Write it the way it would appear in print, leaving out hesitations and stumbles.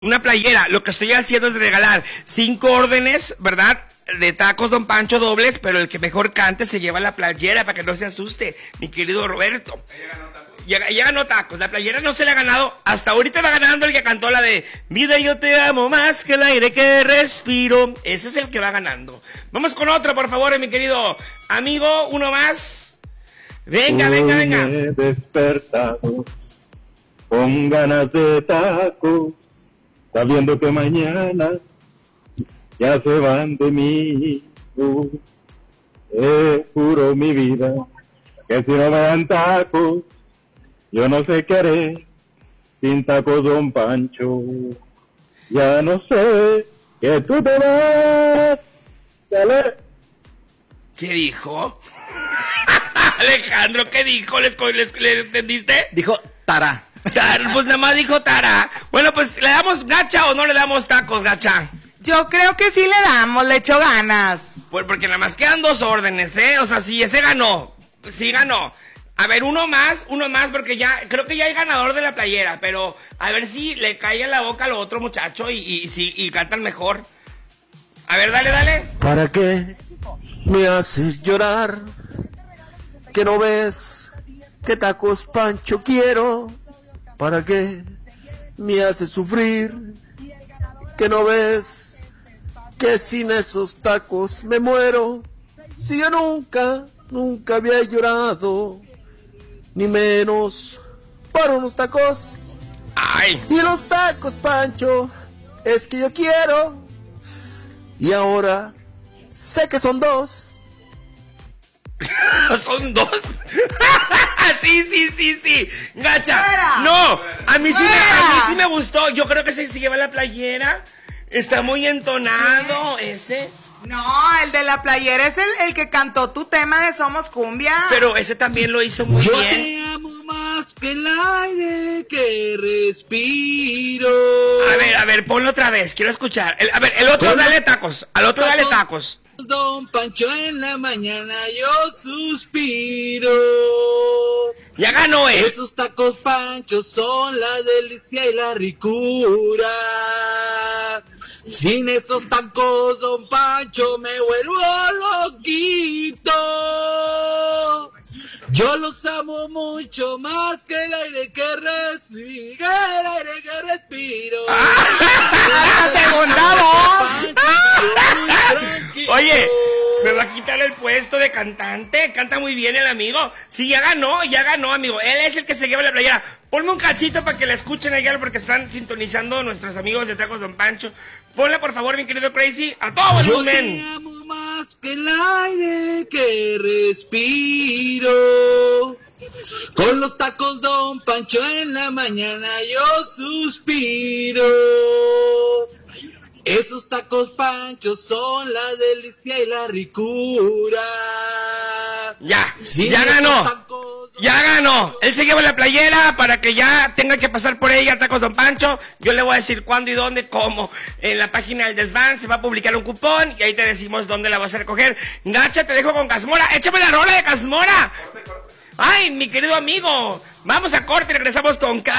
una playera. Lo que estoy haciendo es regalar 5 órdenes, ¿verdad? De tacos Don Pancho dobles, pero el que mejor cante se lleva la playera para que no se asuste, mi querido Roberto. Ya ganó tacos. La playera no se le ha ganado. Hasta ahorita va ganando el que cantó la de Vida, yo te amo más que el aire que respiro. Ese es el que va ganando. Vamos con otro, por favor, mi querido amigo. Uno más. Venga. Me he despertado con ganas de tacos, sabiendo que mañana ya se van de mí. Juro mi vida que si no me dan tacos, yo no sé qué haré sin tacos Don Pancho. Ya no sé que tú te vas. Dale. ¿Qué dijo? Alejandro, ¿qué dijo? ¿Le entendiste? Dijo Tara. Pues nada más dijo Tara. Bueno, pues, ¿le damos gacha o no le damos tacos, gacha? Yo creo que sí le damos, le echo ganas. Pues porque nada más quedan 2 órdenes, ¿eh? O sea, si ese ganó, sí ganó. A ver, uno más, porque ya, creo que ya hay ganador de la playera, pero a ver si le cae en la boca al otro muchacho y cantan mejor. A ver, dale. ¿Para qué me haces llorar? ¿Que no ves que tacos Pancho quiero? ¿Para qué me haces sufrir? ¿Que no ves que sin esos tacos me muero? Si yo nunca había llorado, ni menos por unos tacos. ¡Ay! Y los tacos, Pancho, es que yo quiero. Y ahora sé que son 2. ¿Son 2? Sí. Gacha. ¡Fuera! No, a mí sí me gustó. Yo creo que se lleva la playera. Está muy entonado ese. No, el de la playera es el que cantó tu tema de Somos Cumbia. Pero ese también lo hizo muy Yo bien. te amo más que el aire que respiro. A ver, ponlo otra vez. Quiero escuchar. El otro dale tacos. Al otro dale tacos. Don Pancho en la mañana yo suspiro. Ya ganó él. Esos tacos Pancho son la delicia y la ricura. Sin esos tacos Don Pancho me vuelvo loquito. Yo los amo mucho más que el aire que respiro. ¡La segunda voz! Oye, me va a quitar el puesto de cantante. Canta muy bien el amigo. Sí, ya ganó, amigo. Él es el que se lleva la playera. Ponme un cachito para que la escuchen allá porque están sintonizando nuestros amigos de Tacos Don Pancho. Ponla, por favor, mi querido Crazy, a todo volumen. Yo te amo más que el aire que respiro. Con los tacos Don Pancho en la mañana yo suspiro. Esos tacos Pancho son la delicia y la ricura. Ya ganó. Él se lleva la playera para que ya tenga que pasar por ella Tacos Don Pancho. Yo le voy a decir cuándo y dónde, cómo. En la página del Desván se va a publicar un cupón y ahí te decimos dónde la vas a recoger. Gacha, te dejo con Casmora. Échame la rola de Casmora. Ay, mi querido amigo. Vamos a corte y regresamos con